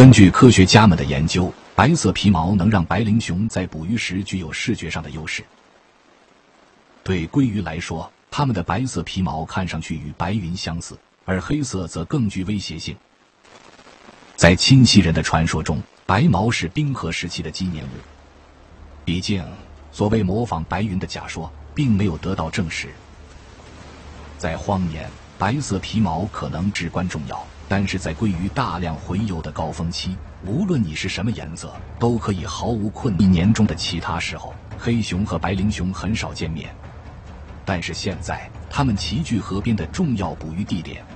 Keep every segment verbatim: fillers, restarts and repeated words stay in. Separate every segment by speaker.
Speaker 1: 根据科学家们的研究，白色皮毛能让白灵熊在捕鱼时具有视觉上的优势。对鲑鱼来说，它们的白色皮毛看上去与白云相似，而黑色则更具威胁性。在亲戚人的传说中，白毛是冰河时期的纪念物。毕竟，所谓模仿白云的假说并没有得到证实。在荒年，白色皮毛可能至关重要，但是在鲑鱼大量洄游的高峰期，无论你是什么颜色，都可以毫无困难。一年中的其他时候，黑熊和白灵熊很少见面，但是现在，它们齐聚河边的重要捕鱼地点。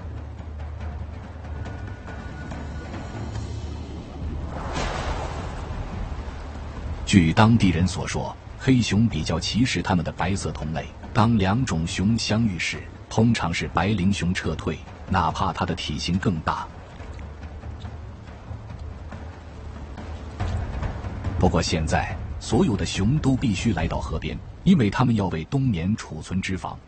Speaker 1: 据当地人所说，黑熊比较歧视它们的白色同类。当两种熊相遇时，通常是白灵熊撤退，哪怕它的体型更大。不过现在，所有的熊都必须来到河边，因为它们要为冬眠储存脂肪。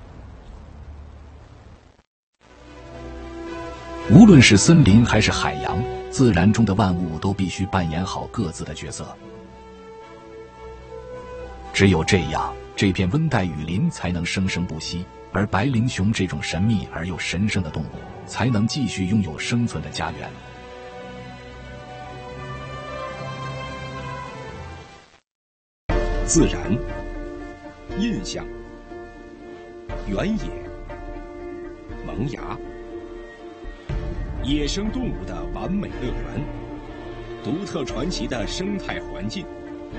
Speaker 1: 无论是森林还是海洋，自然中的万物都必须扮演好各自的角色。只有这样，这片温带雨林才能生生不息，而白灵熊这种神秘而又神圣的动物，才能继续拥有生存的家园。
Speaker 2: 自然、印象、原野、萌芽，野生动物的完美乐园，独特传奇的生态环境。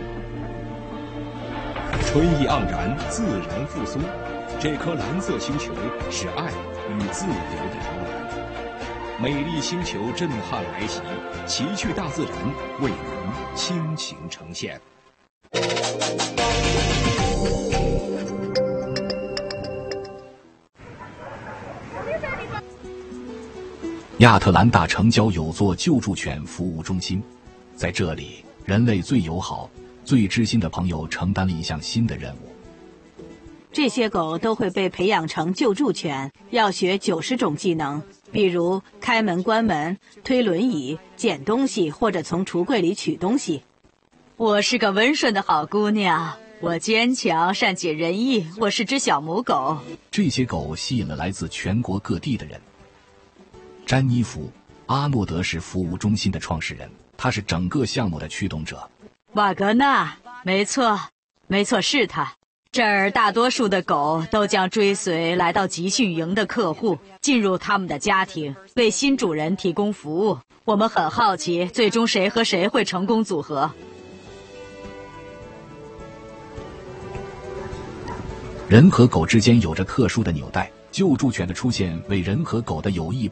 Speaker 2: 春意盎然，自然复苏。这颗蓝色星球是爱与自由的摇篮。美丽星球震撼来袭，奇趣大自然为您倾情呈现。
Speaker 1: 亚特兰大城郊有座救助犬服务中心，在这里，人类最友好、最知心的朋友承担了一项新的任务。
Speaker 3: 这些狗都会被培养成救助犬，要学九十种技能，比如开门关门、推轮椅、捡东西或者从橱柜里取东西。
Speaker 4: 我是个温顺的好姑娘，我坚强、善解人意，我是只小母狗。
Speaker 1: 这些狗吸引了来自全国各地的人。詹妮弗·阿诺德是服务中心的创始人，他是整个项目的驱动者。
Speaker 4: 瓦格纳，没错，没错，是他。这儿大多数的狗都将追随来到集训营的客户，进入他们的家庭，为新主人提供服务。我们很好奇，最终谁和谁会成功组合。
Speaker 1: 人和狗之间有着特殊的纽带，救助犬的出现为人和狗的友谊